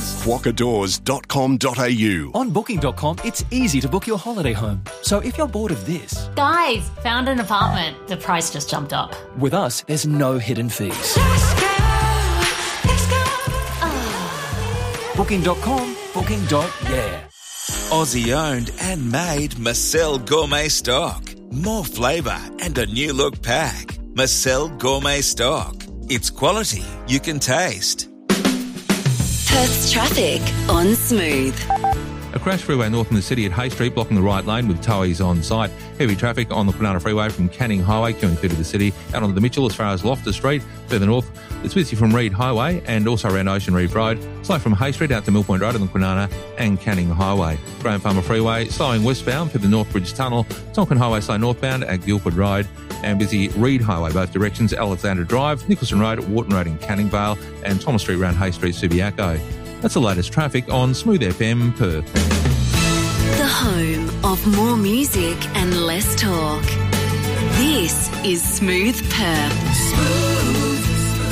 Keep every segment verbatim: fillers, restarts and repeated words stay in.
waka doors dot com dot a u. On booking dot com, it's easy to book your holiday home. So if you're bored of this... Guys, found an apartment. The price just jumped up. With us, there's no hidden fees. Let's go, let's go. booking dot com, booking. Yeah. Aussie owned and made Marcel Gourmet Stock. More flavour and a new look pack. Marcel Gourmet Stock. It's quality you can taste. Perth's traffic on Smooth. A crash freeway north in the city at Hay Street, blocking the right lane with towies on site. Heavy traffic on the Kwinana Freeway from Canning Highway, queuing through to the city. Out onto the Mitchell as far as Loftus Street. Further north, it's busy from Reed Highway and also around Ocean Reef Road. Slow from Hay Street out to Mill Point Road on the Kwinana and Canning Highway. Graham Farmer Freeway, slowing westbound through the Northbridge Tunnel. Tonkin Highway slow northbound at Guildford Road. And busy Reed Highway, both directions, Alexander Drive, Nicholson Road, Wharton Road in Canning Vale, and Thomas Street round Hay Street, Subiaco. That's the latest traffic on Smooth F M Perth. The home of more music and less talk. This is Smooth Perth. Smooth.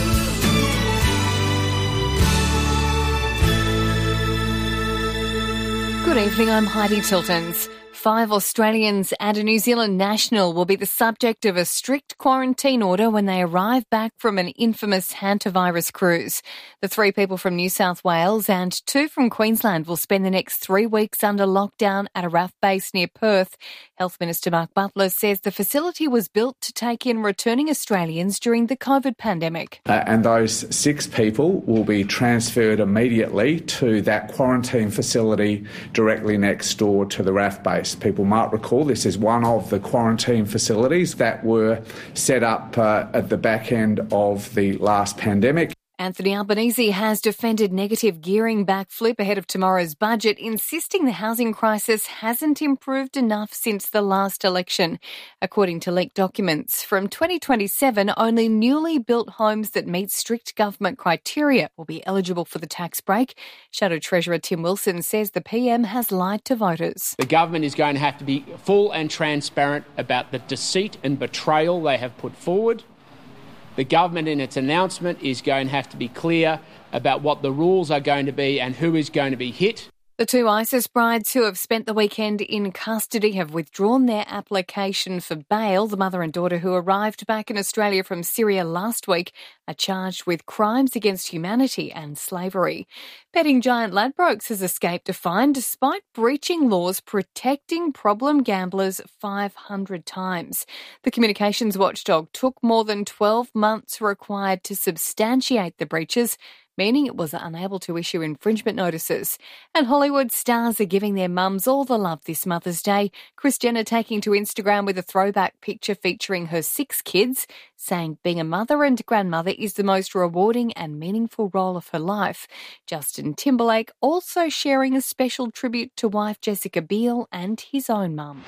Good evening, I'm Heidi Tiltons. Five Australians and a New Zealand national will be the subject of a strict quarantine order when they arrive back from an infamous hantavirus cruise. The three people from New South Wales and two from Queensland will spend the next three weeks under lockdown at a R A F base near Perth. Health Minister Mark Butler says the facility was built to take in returning Australians during the COVID pandemic. Uh, and those six people will be transferred immediately to that quarantine facility directly next door to the R A F base. People might recall this is one of the quarantine facilities that were set up uh, at the back end of the last pandemic. Anthony Albanese has defended negative gearing back flip ahead of tomorrow's budget, insisting the housing crisis hasn't improved enough since the last election. According to leaked documents, from twenty twenty-seven, only newly built homes that meet strict government criteria will be eligible for the tax break. Shadow Treasurer Tim Wilson says the P M has lied to voters. The government is going to have to be full and transparent about the deceit and betrayal they have put forward. The government in its announcement is going to have to be clear about what the rules are going to be and who is going to be hit. The two ISIS brides who have spent the weekend in custody have withdrawn their application for bail. The mother and daughter who arrived back in Australia from Syria last week are charged with crimes against humanity and slavery. Betting giant Ladbrokes has escaped a fine despite breaching laws protecting problem gamblers five hundred times. The communications watchdog took more than twelve months required to substantiate the breaches, meaning it was unable to issue infringement notices. And Hollywood stars are giving their mums all the love this Mother's Day. Kris Jenner taking to Instagram with a throwback picture featuring her six kids, saying being a mother and grandmother is the most rewarding and meaningful role of her life. Justin Timberlake also sharing a special tribute to wife Jessica Biel and his own mum.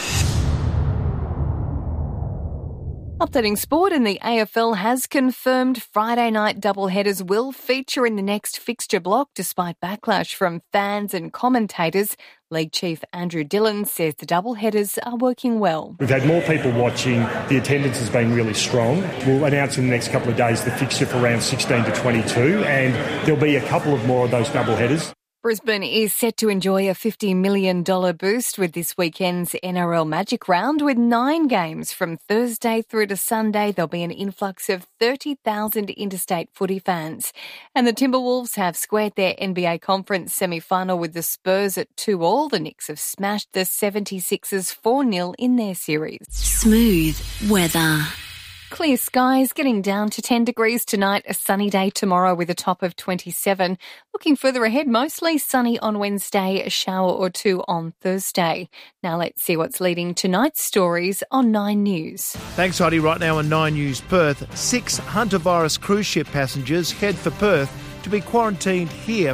Updating sport, and the A F L has confirmed Friday night doubleheaders will feature in the next fixture block despite backlash from fans and commentators. League chief Andrew Dillon says the doubleheaders are working well. We've had more people watching. The attendance has been really strong. We'll announce in the next couple of days the fixture for round sixteen to twenty-two, and there'll be a couple of more of those doubleheaders. Brisbane is set to enjoy a fifty million dollars boost with this weekend's N R L Magic Round. With nine games from Thursday through to Sunday, there'll be an influx of thirty thousand interstate footy fans. And the Timberwolves have squared their N B A conference semi-final with the Spurs at two all. The Knicks have smashed the seventy-sixers four nil in their series. Smooth weather. Clear skies, getting down to ten degrees tonight, a sunny day tomorrow with a top of twenty-seven. Looking further ahead, mostly sunny on Wednesday, a shower or two on Thursday. Now let's see what's leading tonight's stories on Nine News. Thanks, Heidi. Right now on Nine News Perth, six hantavirus cruise ship passengers head for Perth to be quarantined here